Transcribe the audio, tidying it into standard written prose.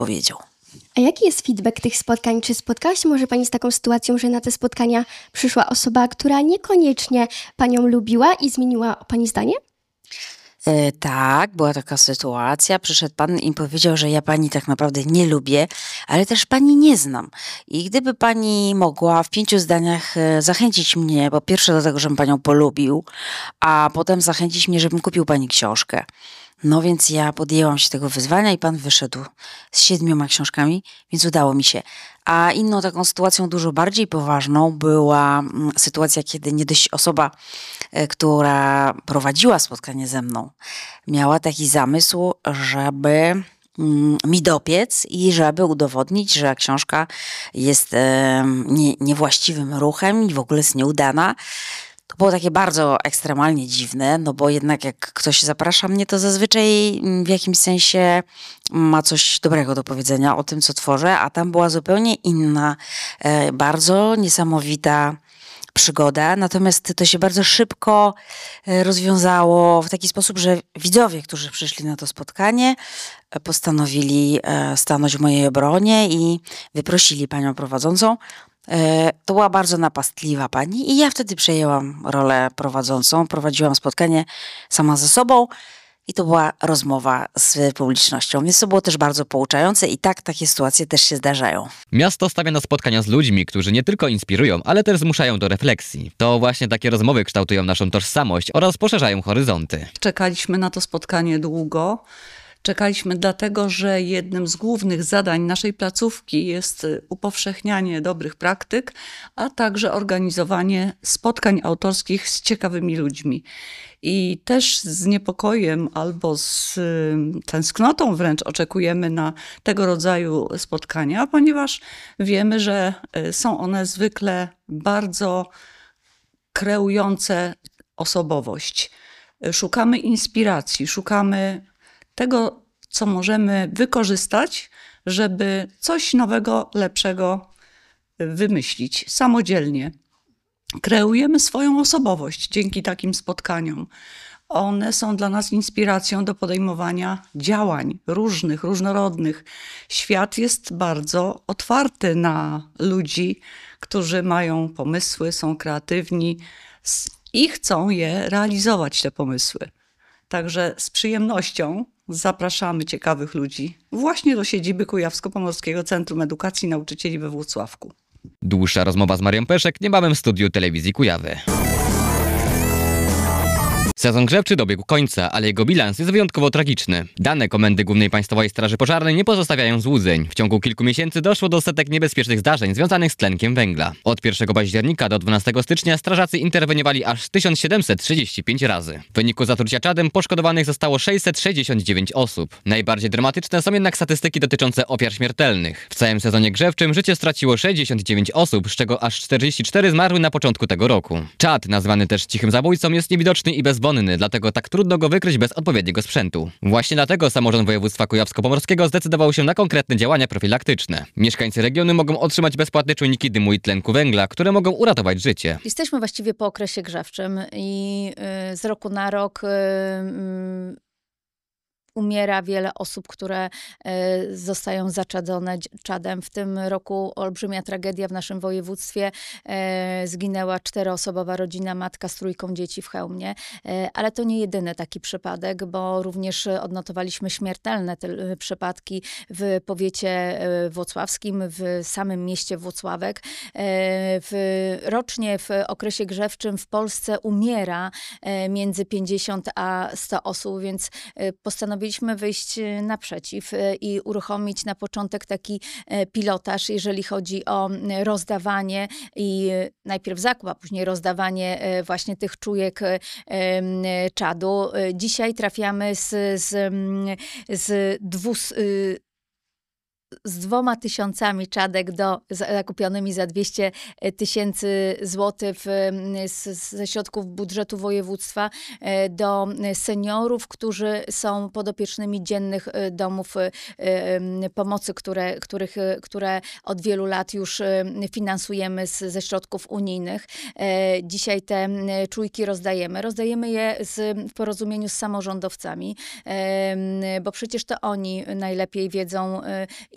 powiedział. A jaki jest feedback tych spotkań? Czy spotkała się może Pani z taką sytuacją, że na te spotkania przyszła osoba, która niekoniecznie Panią lubiła i zmieniła Pani zdanie? Tak, była taka sytuacja. Przyszedł pan i powiedział, że ja pani tak naprawdę nie lubię, ale też pani nie znam. I gdyby pani mogła w 5 zdaniach zachęcić mnie, po pierwsze do tego, żebym panią polubił, a potem zachęcić mnie, żebym kupił pani książkę. No więc ja podjęłam się tego wyzwania i pan wyszedł z 7 książkami, więc udało mi się. A inną taką sytuacją dużo bardziej poważną była sytuacja, kiedy nie dość osoba, która prowadziła spotkanie ze mną, miała taki zamysł, żeby mi dopiec i żeby udowodnić, że książka jest niewłaściwym ruchem i w ogóle jest nieudana. To było takie bardzo ekstremalnie dziwne, no bo jednak jak ktoś zaprasza mnie, to zazwyczaj w jakimś sensie ma coś dobrego do powiedzenia o tym, co tworzę, a tam była zupełnie inna, bardzo niesamowita przygoda. Natomiast to się bardzo szybko rozwiązało w taki sposób, że widzowie, którzy przyszli na to spotkanie, postanowili stanąć w mojej obronie i wyprosili panią prowadzącą. To była bardzo napastliwa pani i ja wtedy przejęłam rolę prowadzącą. Prowadziłam spotkanie sama ze sobą i to była rozmowa z publicznością, więc to było też bardzo pouczające i tak takie sytuacje też się zdarzają. Miasto stawia na spotkania z ludźmi, którzy nie tylko inspirują, ale też zmuszają do refleksji. To właśnie takie rozmowy kształtują naszą tożsamość oraz poszerzają horyzonty. Czekaliśmy na to spotkanie długo. Czekaliśmy dlatego, że jednym z głównych zadań naszej placówki jest upowszechnianie dobrych praktyk, a także organizowanie spotkań autorskich z ciekawymi ludźmi. I też z niepokojem albo z tęsknotą wręcz oczekujemy na tego rodzaju spotkania, ponieważ wiemy, że są one zwykle bardzo kreujące osobowość. Szukamy inspiracji, szukamy tego, co możemy wykorzystać, żeby coś nowego, lepszego wymyślić samodzielnie. Kreujemy swoją osobowość dzięki takim spotkaniom. One są dla nas inspiracją do podejmowania działań różnych, różnorodnych. Świat jest bardzo otwarty na ludzi, którzy mają pomysły, są kreatywni i chcą je realizować, te pomysły. Także z przyjemnością zapraszamy ciekawych ludzi właśnie do siedziby Kujawsko-Pomorskiego Centrum Edukacji Nauczycieli we Włocławku. Dłuższa rozmowa z Marią Peszek niebawem w studiu Telewizji Kujawy. Sezon grzewczy dobiegł końca, ale jego bilans jest wyjątkowo tragiczny. Dane Komendy Głównej Państwowej Straży Pożarnej nie pozostawiają złudzeń. W ciągu kilku miesięcy doszło do setek niebezpiecznych zdarzeń związanych z tlenkiem węgla. Od 1 października do 12 stycznia strażacy interweniowali aż 1735 razy. W wyniku zatrucia czadem poszkodowanych zostało 669 osób. Najbardziej dramatyczne są jednak statystyki dotyczące ofiar śmiertelnych. W całym sezonie grzewczym życie straciło 69 osób, z czego aż 44 zmarły na początku tego roku. Czad, nazwany też cichym zabójcą, jest niewidoczny i bezwonny, dlatego tak trudno go wykryć bez odpowiedniego sprzętu. Właśnie dlatego samorząd województwa kujawsko-pomorskiego zdecydował się na konkretne działania profilaktyczne. Mieszkańcy regionu mogą otrzymać bezpłatne czujniki dymu i tlenku węgla, które mogą uratować życie. Jesteśmy właściwie po okresie grzewczym i z roku na rok umiera wiele osób, które zostają zaczadzone czadem. W tym roku olbrzymia tragedia w naszym województwie. Zginęła 4-osobowa rodzina, matka z 3 dzieci w Chełmie. Ale to nie jedyny taki przypadek, bo również odnotowaliśmy śmiertelne przypadki w powiecie włocławskim, w samym mieście Włocławek. Rocznie w okresie grzewczym w Polsce umiera między 50 a 100 osób, więc postanowiliśmy wyjść naprzeciw i uruchomić na początek taki pilotaż, jeżeli chodzi o rozdawanie i najpierw zakup, a później rozdawanie właśnie tych czujek czadu. Dzisiaj trafiamy z 2000 czadek zakupionymi za 200 000 złotych ze środków budżetu województwa do seniorów, którzy są podopiecznymi dziennych domów pomocy, które od wielu lat już finansujemy ze środków unijnych. Dzisiaj te czujki rozdajemy. Rozdajemy je w porozumieniu z samorządowcami, bo przecież to oni najlepiej wiedzą,